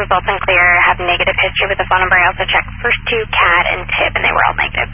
results unclear, have negative history with the phone number. I also checked first two, Cat and Tip, and they were all negative.